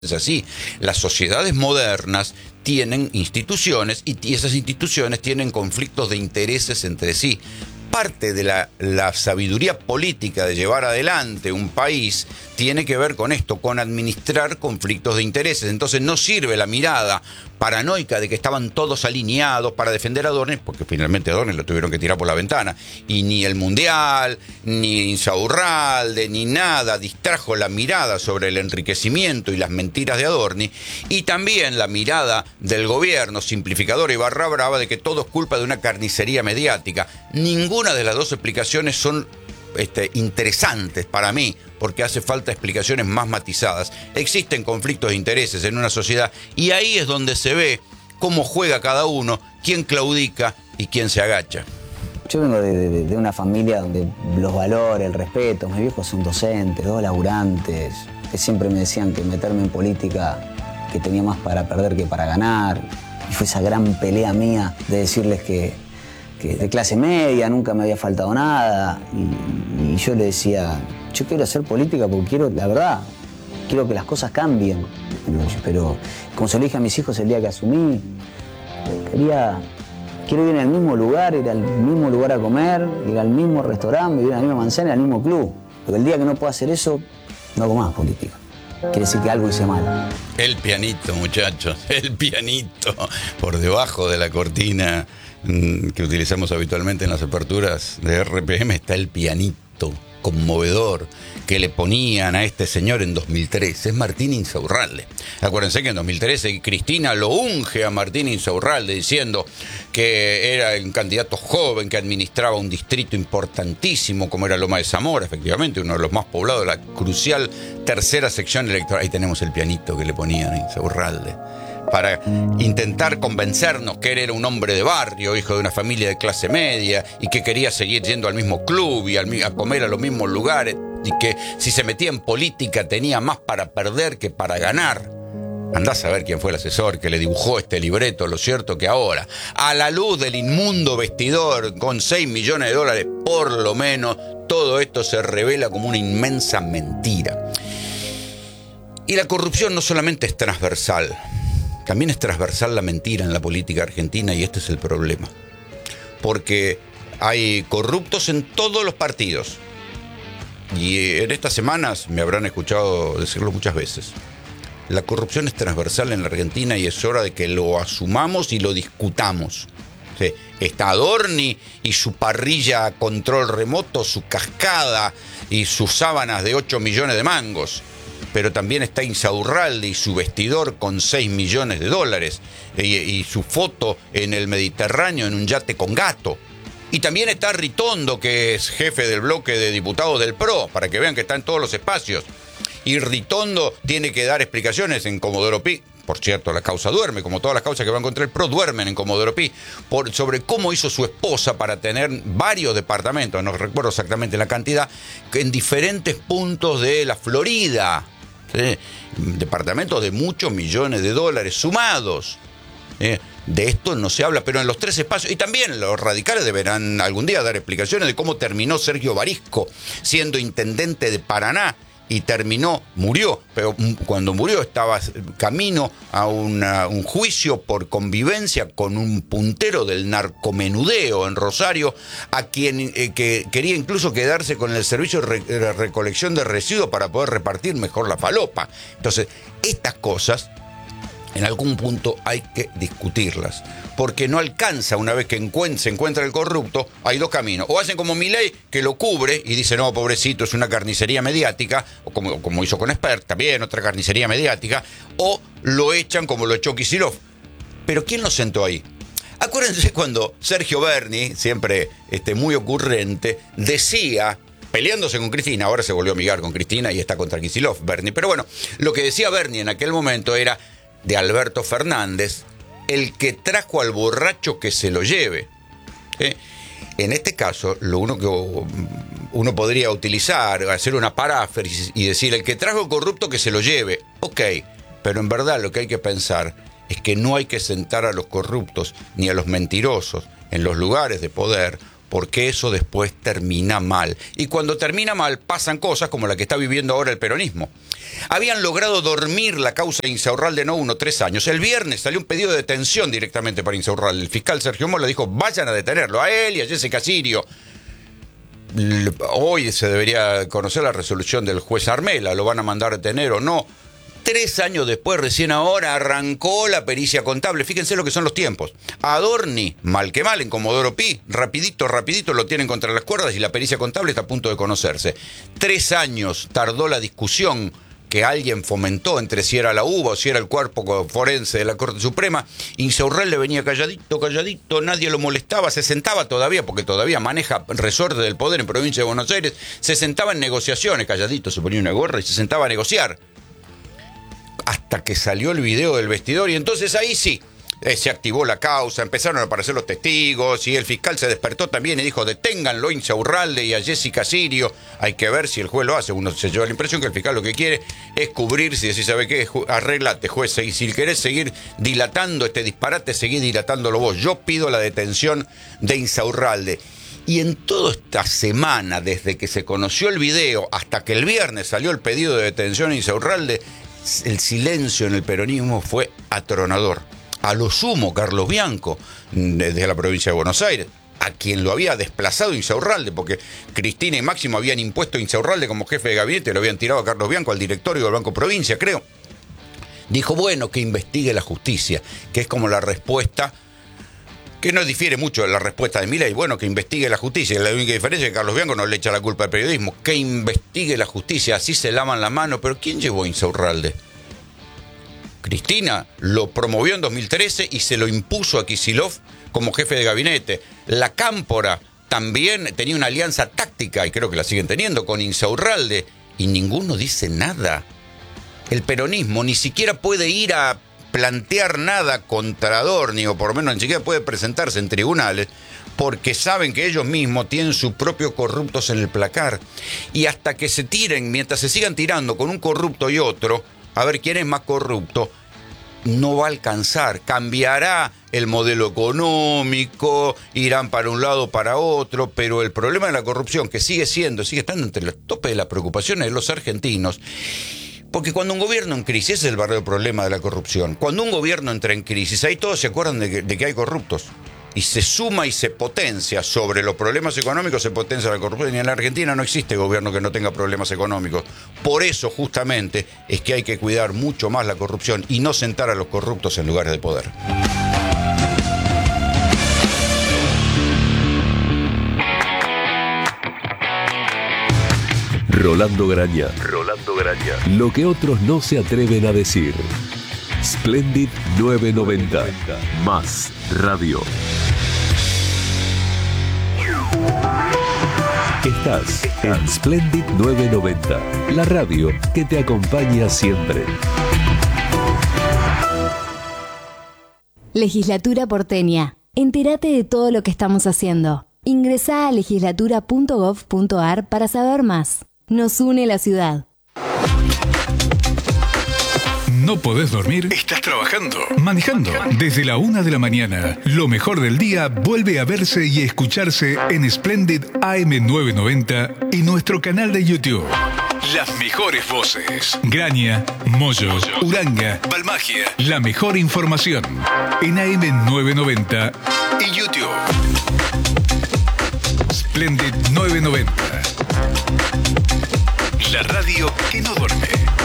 Es así, las sociedades modernas tienen instituciones y esas instituciones tienen conflictos de intereses entre sí. Parte de la sabiduría política de llevar adelante un país tiene que ver con esto, con administrar conflictos de intereses. Entonces no sirve la mirada paranoica de que estaban todos alineados para defender a Dornes, porque finalmente a Dornes lo tuvieron que tirar por la ventana, y ni el Mundial, ni Insaurralde, ni nada distrajo la mirada sobre el enriquecimiento y las mentiras de Adorni, y también la mirada del gobierno simplificadora y barra brava de que todo es culpa de una carnicería mediática. Ninguna de las dos explicaciones son interesantes para mí, porque hace falta explicaciones más matizadas. Existen conflictos de intereses en una sociedad y ahí es donde se ve cómo juega cada uno, quién claudica y quién se agacha. Yo vengo de una familia donde los valores, el respeto, mis viejos son docentes, dos laburantes, que siempre me decían que meterme en política, que tenía más para perder que para ganar. Y fue esa gran pelea mía de decirles que de clase media, nunca me había faltado nada, y yo le decía, yo quiero hacer política porque quiero, la verdad, quiero que las cosas cambien, pero como se lo dije a mis hijos el día que asumí, quiero ir al mismo lugar, ir al mismo lugar a comer, ir al mismo restaurante, vivir en la misma manzana, ir al mismo club, porque el día que no pueda hacer eso, no hago más política. Quiere decir que algo hice mal. El pianito, muchachos, el pianito, por debajo de la cortina que utilizamos habitualmente en las aperturas de RPM está el pianito conmovedor que le ponían a este señor en 2013. Es Martín Insaurralde. Acuérdense que en 2013 Cristina lo unge a Martín Insaurralde diciendo que era un candidato joven que administraba un distrito importantísimo como era Loma de Zamora, efectivamente uno de los más poblados, la crucial tercera sección electoral. Ahí tenemos el pianito que le ponían a Insaurralde para intentar convencernos que él era un hombre de barrio, hijo de una familia de clase media, y que quería seguir yendo al mismo club y a comer a los mismos lugares, y que si se metía en política tenía más para perder que para ganar. Andá a saber quién fue el asesor que le dibujó este libreto. Lo cierto que ahora, a la luz del inmundo vestidor con 6 millones de dólares, por lo menos, todo esto se revela como una inmensa mentira. Y la corrupción no solamente es transversal, también es transversal la mentira en la política argentina, y este es el problema. Porque hay corruptos en todos los partidos. Y en estas semanas me habrán escuchado decirlo muchas veces. La corrupción es transversal en la Argentina y es hora de que lo asumamos y lo discutamos. Sí, está Adorni y su parrilla a control remoto, su cascada y sus sábanas de 8 millones de mangos. Pero también está Insaurralde y su vestidor con 6 millones de dólares y su foto en el Mediterráneo en un yate con gato. Y también está Ritondo, que es jefe del bloque de diputados del PRO, para que vean que está en todos los espacios. Y Ritondo tiene que dar explicaciones en Comodoro Pi. Por cierto, la causa duerme, como todas las causas que van contra el PRO duermen en Comodoro Pi, sobre cómo hizo su esposa para tener varios departamentos, no recuerdo exactamente la cantidad, en diferentes puntos de la Florida. ¿Sí? Departamentos de muchos millones de dólares sumados. De esto no se habla, pero en los tres espacios, y también los radicales deberán algún día dar explicaciones de cómo terminó Sergio Barisco siendo intendente de Paraná y murió, pero cuando murió estaba camino a un juicio por convivencia con un puntero del narcomenudeo en Rosario, a quien que quería incluso quedarse con el servicio de recolección de residuos para poder repartir mejor la falopa. Entonces, estas cosas en algún punto hay que discutirlas, porque no alcanza una vez que se encuentra el corrupto. Hay dos caminos: o hacen como Milei, que lo cubre y dice, no, pobrecito, es una carnicería mediática, o como hizo con Espert, también otra carnicería mediática, o lo echan como lo echó Kicillof. Pero ¿quién lo sentó ahí? Acuérdense cuando Sergio Berni, siempre muy ocurrente, decía, peleándose con Cristina, ahora se volvió a amigar con Cristina y está contra Kicillof, Berni, pero bueno, lo que decía Berni en aquel momento era de Alberto Fernández, el que trajo al borracho que se lo lleve. En este caso, lo uno que uno podría utilizar, hacer una paráfrasis y decir, el que trajo corrupto que se lo lleve. Ok, pero en verdad lo que hay que pensar es que no hay que sentar a los corruptos ni a los mentirosos en los lugares de poder, porque eso después termina mal. Y cuando termina mal pasan cosas como la que está viviendo ahora el peronismo. Habían logrado dormir la causa de Insaurralde no 1, 3 años. El viernes salió un pedido de detención directamente para Insaurralde. El fiscal Sergio Mola dijo, vayan a detenerlo, a él y a Jessica Sirio. Hoy se debería conocer la resolución del juez Armela, lo van a mandar a detener o no. 3 años después, recién ahora, arrancó la pericia contable. Fíjense lo que son los tiempos. Adorni, mal que mal, en Comodoro Pi, rapidito lo tienen contra las cuerdas y la pericia contable está a punto de conocerse. 3 años tardó la discusión que alguien fomentó entre si era la UBA o si era el cuerpo forense de la Corte Suprema. Insaurralde venía calladito, nadie lo molestaba, se sentaba todavía, porque todavía maneja resorte del poder en Provincia de Buenos Aires, se sentaba en negociaciones, calladito, se ponía una gorra y se sentaba a negociar. Hasta que salió el video del vestidor y entonces ahí sí, se activó la causa, empezaron a aparecer los testigos y el fiscal se despertó también y dijo, deténganlo a Insaurralde y a Jessica Sirio. Hay que ver si el juez lo hace. Uno se lleva la impresión que el fiscal lo que quiere es cubrirse y decir, ¿sabe qué? Arreglate, juez, y si querés seguir dilatando este disparate, seguí dilatándolo vos. Yo pido la detención de Insaurralde. Y en toda esta semana, desde que se conoció el video hasta que el viernes salió el pedido de detención a Insaurralde, el silencio en el peronismo fue atronador. A lo sumo, Carlos Bianco, desde la provincia de Buenos Aires, a quien lo había desplazado Insaurralde, porque Cristina y Máximo habían impuesto a Insaurralde como jefe de gabinete, lo habían tirado a Carlos Bianco, al directorio del Banco Provincia, creo. Dijo, bueno, que investigue la justicia, que es como la respuesta, que no difiere mucho de la respuesta de Milei, bueno, que investigue la justicia. La única diferencia es que Carlos Bianco no le echa la culpa al periodismo, que investigue la justicia, así se lavan la mano. Pero ¿quién llevó a Insaurralde? Cristina lo promovió en 2013 y se lo impuso a Kicillof como jefe de gabinete. La Cámpora también tenía una alianza táctica, y creo que la siguen teniendo, con Insaurralde, y ninguno dice nada. El peronismo ni siquiera puede ir a plantear nada contra Adorni, o por lo menos ni siquiera puede presentarse en tribunales, porque saben que ellos mismos tienen sus propios corruptos en el placar. Y hasta que se tiren, mientras se sigan tirando con un corrupto y otro, a ver quién es más corrupto, no va a alcanzar. Cambiará el modelo económico, irán para un lado o para otro, pero el problema de la corrupción, que sigue estando entre los topes de las preocupaciones de los argentinos, porque cuando un gobierno en crisis, ese es el verdadero problema de la corrupción, cuando un gobierno entra en crisis, ahí todos se acuerdan de que hay corruptos. Y se suma y se potencia sobre los problemas económicos, se potencia la corrupción. Y en la Argentina no existe gobierno que no tenga problemas económicos. Por eso, justamente, es que hay que cuidar mucho más la corrupción y no sentar a los corruptos en lugares de poder. Rolando Graña. Lo que otros no se atreven a decir. Splendid 990. Más radio. Estás en Splendid 990, la radio que te acompaña siempre. Legislatura porteña. Entérate de todo lo que estamos haciendo. Ingresá a legislatura.gov.ar para saber más. Nos une la ciudad. ¿No podés dormir? ¿Estás trabajando? ¿Manejando? Desde la 1 de la mañana, lo mejor del día vuelve a verse y escucharse en Splendid AM990 y nuestro canal de YouTube. Las mejores voces. Graña, Moyo, Uranga, Balmagia. La mejor información en AM990 y YouTube. Splendid 990. La radio que no duerme.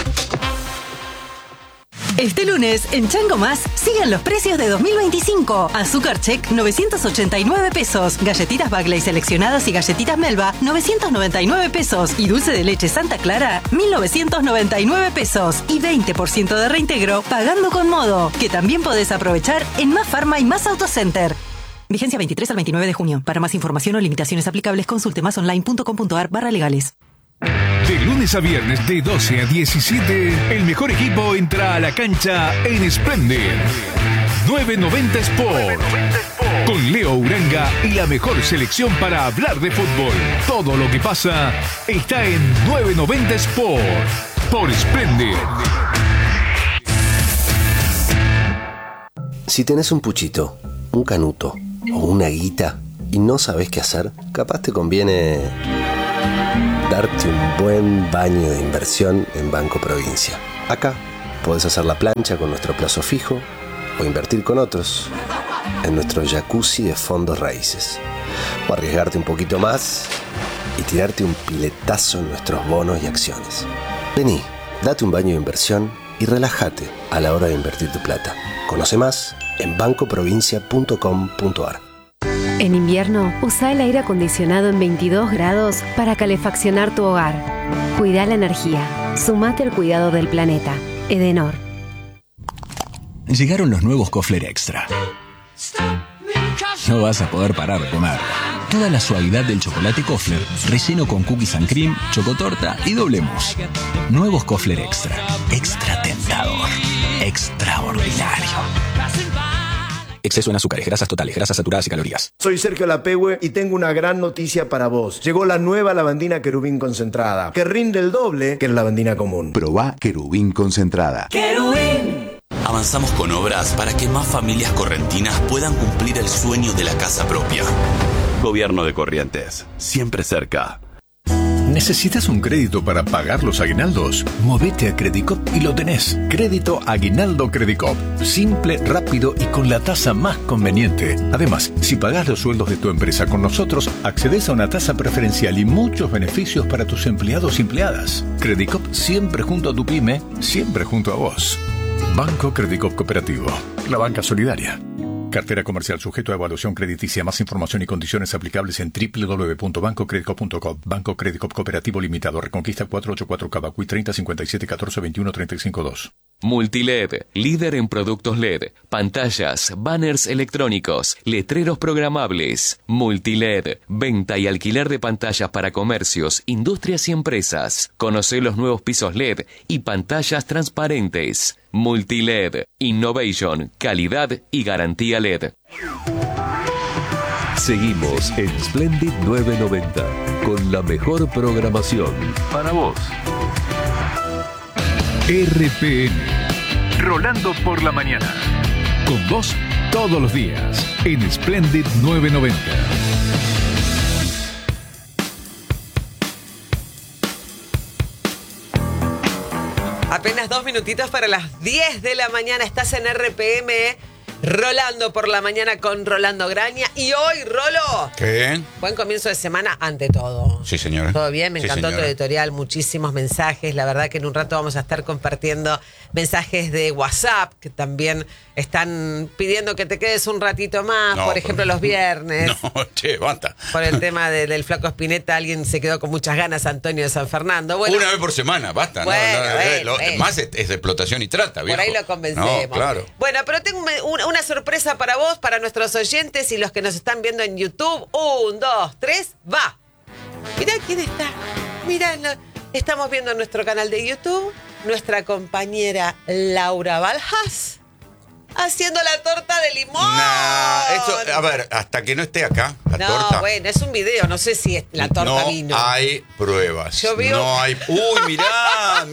Este lunes, en Chango Más, sigan los precios de 2025. Azúcar Check, 989 pesos. Galletitas Bagley seleccionadas y galletitas Melba, 999 pesos. Y dulce de leche Santa Clara, 1999 pesos. Y 20% de reintegro pagando con Modo, que también podés aprovechar en Más Farma y Más Autocenter. Vigencia 23 al 29 de junio. Para más información o limitaciones aplicables, consulte masonline.com.ar/legales. De lunes a viernes de 12 a 17, el mejor equipo entra a la cancha en Splendid 990 Sport. Con Leo Uranga y la mejor selección para hablar de fútbol. Todo lo que pasa está en 990 Sport por Splendid. Si tenés un puchito, un canuto o una guita, y no sabés qué hacer, capaz te conviene darte un buen baño de inversión en Banco Provincia. Acá podés hacer la plancha con nuestro plazo fijo o invertir con otros en nuestro jacuzzi de fondos raíces. O arriesgarte un poquito más y tirarte un piletazo en nuestros bonos y acciones. Vení, date un baño de inversión y relájate a la hora de invertir tu plata. Conoce más en bancoprovincia.com.ar. En invierno, usa el aire acondicionado en 22 grados para calefaccionar tu hogar. Cuida la energía. Sumate al cuidado del planeta. Edenor. Llegaron los nuevos Kofler Extra. No vas a poder parar de comer. Toda la suavidad del chocolate Kofler, relleno con cookies and cream, chocotorta y doble mousse. Nuevos Kofler Extra. Extra tentador. Extraordinario. Exceso en azúcares, grasas totales, grasas saturadas y calorías. Soy Sergio Lapehue y tengo una gran noticia para vos. Llegó la nueva lavandina Querubín concentrada, que rinde el doble que la lavandina común. Probá Querubín concentrada. ¡Querubín! Avanzamos con obras para que más familias correntinas puedan cumplir el sueño de la casa propia. Gobierno de Corrientes, siempre cerca. ¿Necesitas un crédito para pagar los aguinaldos? Movete a Credicop y lo tenés. Crédito Aguinaldo Credicop. Simple, rápido y con la tasa más conveniente. Además, si pagás los sueldos de tu empresa con nosotros, accedes a una tasa preferencial y muchos beneficios para tus empleados y empleadas. Credicop siempre junto a tu pyme, siempre junto a vos. Banco Credicop Cooperativo. La banca solidaria. Cartera comercial sujeto a evaluación crediticia. Más información y condiciones aplicables en www.bancocredicop.com. Banco Credicop Cooperativo Limitado. Reconquista 484 Cavacuy 30 57 14 21 35 2. Multiled, líder en productos LED, pantallas, banners electrónicos, letreros programables. Multiled, venta y alquiler de pantallas para comercios, industrias y empresas. Conoce los nuevos pisos LED y pantallas transparentes. Multiled, innovation, calidad y garantía LED. Seguimos en Splendid 990 con la mejor programación para vos. RPM, Rolando por la mañana. Con vos todos los días en Splendid 990. Apenas 2 minutitos para las 10 de la mañana. Estás en RPM, Rolando por la mañana con Rolando Graña. Y hoy, Rolo. ¿Qué? Buen comienzo de semana ante todo. Sí, señora. Todo bien, me encantó tu señora. editorial, muchísimos mensajes. La verdad que en un rato vamos a estar compartiendo mensajes de WhatsApp que también están pidiendo que te quedes un ratito más, No, por ejemplo, los viernes. No, che, basta. Por el tema del Flaco Spinetta, alguien se quedó con muchas ganas, Antonio de San Fernando. Bueno, una vez por semana, basta. Bueno, más es de explotación y trata, viejo. por ahí lo convencemos. No, claro. Bueno, pero tengo una sorpresa para vos, para nuestros oyentes y los que nos están viendo en YouTube. 1, 2, 3, va. Mirá quién está. Mirá, estamos viendo en nuestro canal de YouTube nuestra compañera Laura Baljas haciendo la torta de limón. A ver, hasta que no esté acá, la torta. No, bueno, es un video, no sé si la torta vino. No hay pruebas. Yo veo... No hay... Uy, mirá.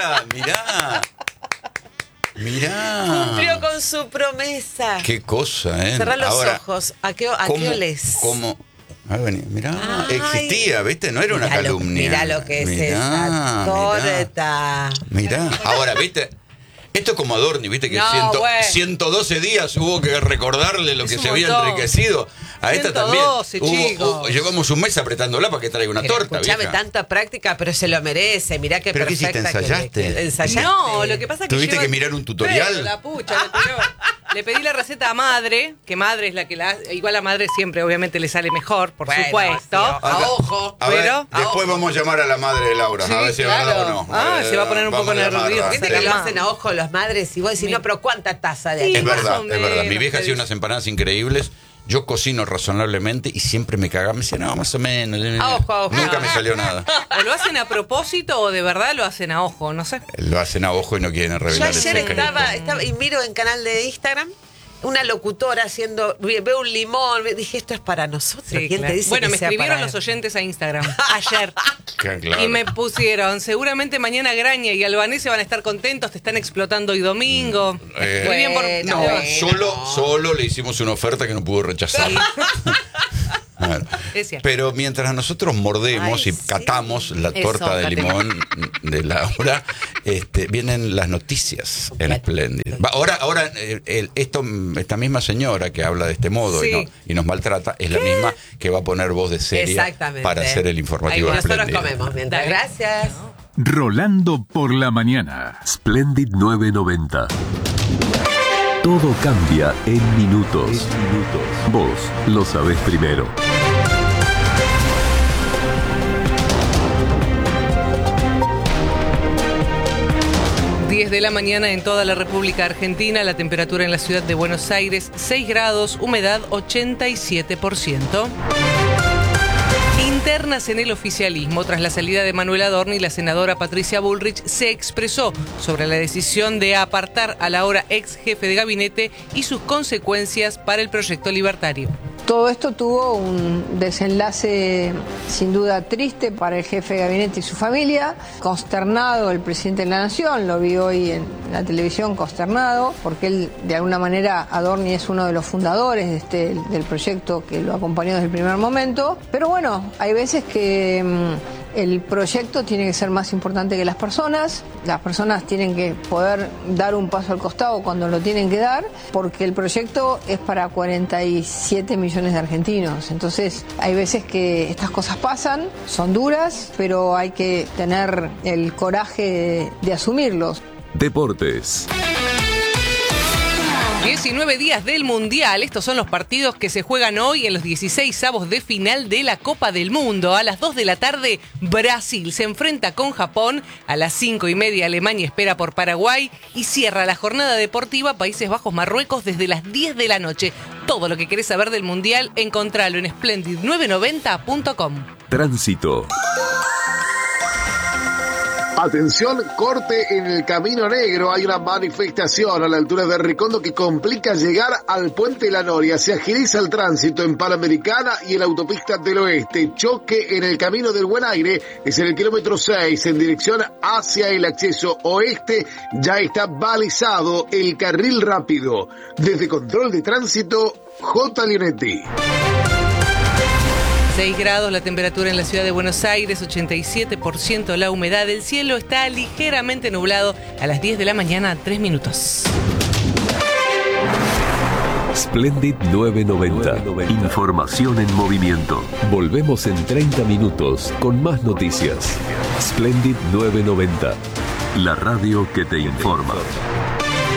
Cumplió con su promesa. Qué cosa, ¿eh? Cerrá los Ahora, ojos. ¿A qué olés? ¿Cómo? A ver, vení, mirá, existía, ¿viste? No era una calumnia. Mirá lo que es esa torta. Mirá. Ahora, ¿viste? Esto es como Adorni, ¿viste? Que 112 días hubo que recordarle lo que se había enriquecido. A esta también. Llevamos un mes apretándola para que traiga una torta, escuchame, tanta práctica, pero se lo merece. Mirá qué ¿Pero perfecta. ¿Qué hiciste? ¿Ensayaste? No, lo que pasa es que ¿Tuviste que mirar un tutorial? La pucha, le pedí la receta a Madre, que Madre es la que la hace. Igual a Madre siempre, obviamente, le sale mejor, por supuesto. A ojo. Después vamos a llamar a la madre de Laura, a ver si va o no. Se va a poner un poco nervioso. Viste que lo hacen a ojo las madres y vos decís, no, pero ¿cuánta taza de ahí? Es verdad. Mi vieja hacía unas empanadas increíbles. Yo cocino razonablemente y siempre me cagaba. Me decía, no, más o menos. Nunca me salió nada. O lo hacen a propósito o de verdad lo hacen a ojo, no sé. Lo hacen a ojo y no quieren revelar el secreto. Yo ayer estaba y miro en canal de Instagram una locutora haciendo, veo un limón, dije, esto es para nosotros. Sí, ¿Quién te dice bueno, que me sea escribieron para los oyentes a Instagram ayer. Claro. Y me pusieron, seguramente mañana Graña y Albanese van a estar contentos, te están explotando hoy domingo. Solo le hicimos una oferta que no pudo rechazar. Claro. Es cierto. Pero mientras nosotros mordemos y catamos la torta de limón de Laura, vienen las noticias en Splendid. Ahora esta misma señora que habla de este modo y nos maltrata es la misma que va a poner voz de serie para hacer el informativo de Splendid. Nosotros comemos mientras. Gracias. Rolando por la mañana. Splendid 990. Todo cambia en minutos. Vos lo sabés primero. 10 de la mañana en toda la República Argentina, la temperatura en la ciudad de Buenos Aires 6 grados, humedad 87%. Internas en el oficialismo, tras la salida de Manuel Adorni, la senadora Patricia Bullrich se expresó sobre la decisión de apartar al ahora ex jefe de gabinete y sus consecuencias para el proyecto libertario. Todo esto tuvo un desenlace sin duda triste para el jefe de gabinete y su familia. Consternado el presidente de la Nación, lo vi hoy en la televisión consternado, porque él, de alguna manera, Adorni es uno de los fundadores del proyecto que lo acompañó desde el primer momento. Pero bueno, hay veces que el proyecto tiene que ser más importante que las personas tienen que poder dar un paso al costado cuando lo tienen que dar, porque el proyecto es para 47 millones de argentinos. Entonces hay veces que estas cosas pasan, son duras, pero hay que tener el coraje de asumirlos. Deportes. 19 días del Mundial. Estos son los partidos que se juegan hoy en los 16avos de final de la Copa del Mundo. A las 2 de la tarde, Brasil se enfrenta con Japón. A las 5:30, Alemania espera por Paraguay. Y cierra la jornada deportiva Países Bajos-Marruecos desde las 10 de la noche. Todo lo que querés saber del Mundial, encontralo en splendid990.com. Tránsito. Atención, corte en el Camino Negro. Hay una manifestación a la altura de Recondo que complica llegar al Puente La Noria. Se agiliza el tránsito en Panamericana y en la Autopista del Oeste. Choque en el Camino del Buen Aire. Es en el kilómetro 6 en dirección hacia el acceso oeste. Ya está balizado el carril rápido. Desde Control de Tránsito, J. Leonetti. 6 grados la temperatura en la ciudad de Buenos Aires, 87% la humedad. El cielo está ligeramente nublado. A las 10 de la mañana, 3 minutos. Splendid 990. Información en movimiento. Volvemos en 30 minutos con más noticias. Splendid 990. La radio que te informa.